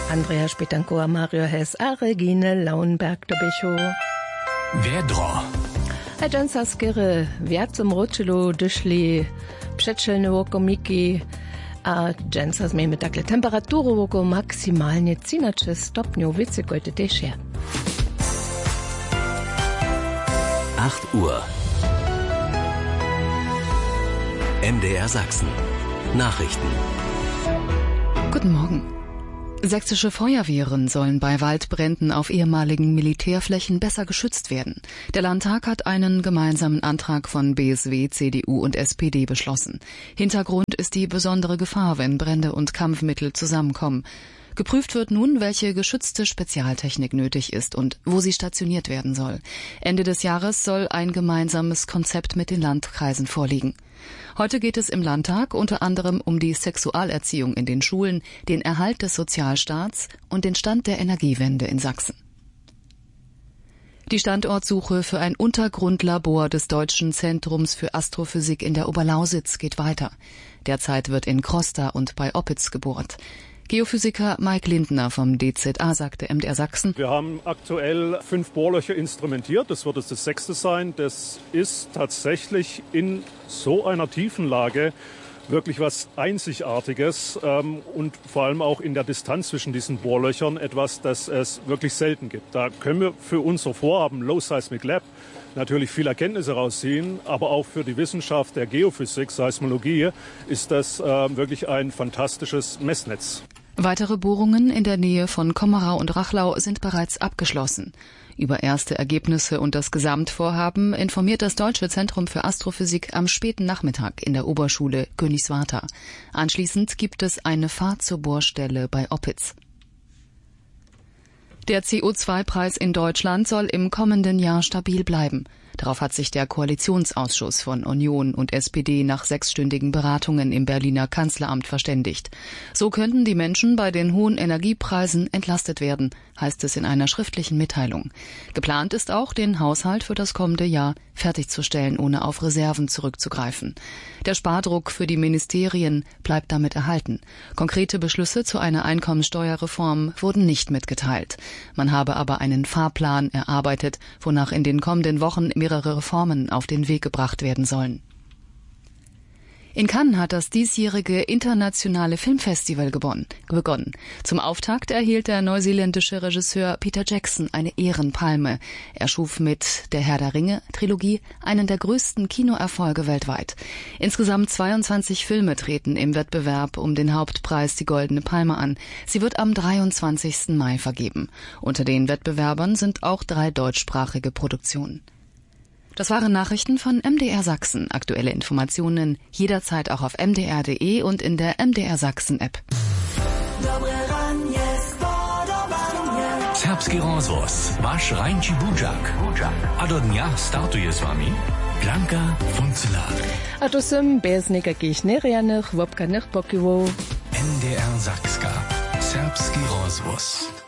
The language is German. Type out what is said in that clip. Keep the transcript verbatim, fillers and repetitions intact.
Andrea Spetanko, Mario Hess, Regine Lauenberg, Dobecho. Vedro. A dżęsa skiery wiacom ročilo dyszli przeczelne oko miki, a dżęsa zmiemy takle temperaturu oko maksymalnie trzynaście stopniów wycykojte też je. acht Uhr. M D R Sachsen. Nachrichten. Guten Morgen. Sächsische Feuerwehren sollen bei Waldbränden auf ehemaligen Militärflächen besser geschützt werden. Der Landtag hat einen gemeinsamen Antrag von B S W, C D U und S P D beschlossen. Hintergrund ist die besondere Gefahr, wenn Brände und Kampfmittel zusammenkommen. Geprüft wird nun, welche geschützte Spezialtechnik nötig ist und wo sie stationiert werden soll. Ende des Jahres soll ein gemeinsames Konzept mit den Landkreisen vorliegen. Heute geht es im Landtag unter anderem um die Sexualerziehung in den Schulen, den Erhalt des Sozialstaats und den Stand der Energiewende in Sachsen. Die Standortsuche für ein Untergrundlabor des Deutschen Zentrums für Astrophysik in der Oberlausitz geht weiter. Derzeit wird in Krosta und bei Oppitz gebohrt. Geophysiker Mike Lindner vom D Z A sagte M D R Sachsen: Wir haben aktuell fünf Bohrlöcher instrumentiert. Das wird jetzt das sechste sein. Das ist tatsächlich in so einer Tiefenlage wirklich was Einzigartiges ähm, und vor allem auch in der Distanz zwischen diesen Bohrlöchern etwas, das es wirklich selten gibt. Da können wir für unser Vorhaben Low Seismic Lab natürlich viel Erkenntnisse rausziehen, aber auch für die Wissenschaft der Geophysik, Seismologie, ist das äh, wirklich ein fantastisches Messnetz. Weitere Bohrungen in der Nähe von Kommerau und Rachlau sind bereits abgeschlossen. Über erste Ergebnisse und das Gesamtvorhaben informiert das Deutsche Zentrum für Astrophysik am späten Nachmittag in der Oberschule Königswartha. Anschließend gibt es eine Fahrt zur Bohrstelle bei Oppitz. Der C O zwei Preis in Deutschland soll im kommenden Jahr stabil bleiben. Darauf hat sich der Koalitionsausschuss von Union und S P D nach sechsstündigen Beratungen im Berliner Kanzleramt verständigt. So könnten die Menschen bei den hohen Energiepreisen entlastet werden, heißt es in einer schriftlichen Mitteilung. Geplant ist auch, den Haushalt für das kommende Jahr fertigzustellen, ohne auf Reserven zurückzugreifen. Der Spardruck für die Ministerien bleibt damit erhalten. Konkrete Beschlüsse zu einer Einkommensteuerreform wurden nicht mitgeteilt. Man habe aber einen Fahrplan erarbeitet, wonach in den kommenden Wochen mehrere Reformen auf den Weg gebracht werden sollen. In Cannes hat das diesjährige internationale Filmfestival begonnen. Zum Auftakt erhielt der neuseeländische Regisseur Peter Jackson eine Ehrenpalme. Er schuf mit der Herr der Ringe-Trilogie einen der größten Kinoerfolge weltweit. Insgesamt zweiundzwanzig Filme treten im Wettbewerb um den Hauptpreis die Goldene Palme an. Sie wird am dreiundzwanzigsten Mai vergeben. Unter den Wettbewerbern sind auch drei deutschsprachige Produktionen. Das waren Nachrichten von M D R Sachsen. Aktuelle Informationen jederzeit auch auf m d r punkt d e und in der M D R Sachsen App. Serbski rozvoz, vaš Rajnči Buđak. A do dňa startuje s vami Blanka Funcelar. A to sem bez nekakých nerianych, vopkaných pokivov. M D R Sachska. Serbski rozvoz.